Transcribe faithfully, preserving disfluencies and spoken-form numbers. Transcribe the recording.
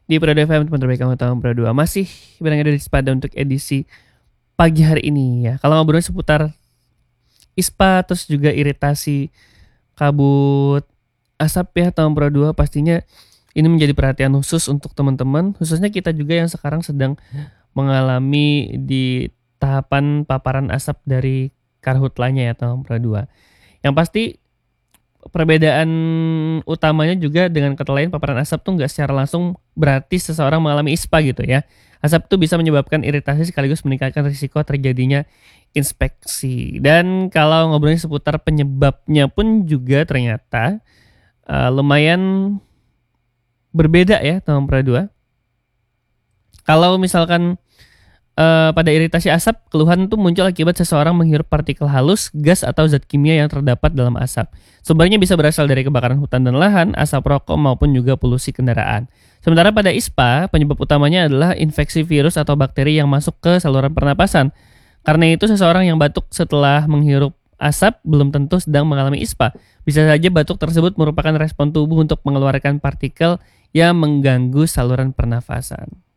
Di Prado F M, teman terbaik kamu tahun dua dua masih berada di Ispada untuk edisi pagi hari ini ya. Kalau ngobrolin seputar ispa terus juga iritasi kabut asap ya tahun dua pastinya ini menjadi perhatian khusus untuk teman-teman, khususnya kita juga yang sekarang sedang mengalami di tahapan paparan asap dari karhutlanya ya tahun dua. Yang pasti perbedaan utamanya juga dengan kata lain paparan asap tuh nggak secara langsung berarti seseorang mengalami ispa gitu ya. Asap itu bisa menyebabkan iritasi sekaligus meningkatkan risiko terjadinya inspeksi. Dan kalau ngobrolin seputar penyebabnya pun juga ternyata uh, lumayan berbeda ya tahun dua. Kalau misalkan Uh, pada iritasi asap, keluhan itu muncul akibat seseorang menghirup partikel halus, gas atau zat kimia yang terdapat dalam asap. Sumbernya bisa berasal dari kebakaran hutan dan lahan, asap rokok maupun juga polusi kendaraan. Sementara pada ispa, penyebab utamanya adalah infeksi virus atau bakteri yang masuk ke saluran pernapasan. Karena itu seseorang yang batuk setelah menghirup asap belum tentu sedang mengalami ispa. Bisa saja batuk tersebut merupakan respon tubuh untuk mengeluarkan partikel yang mengganggu saluran pernafasan.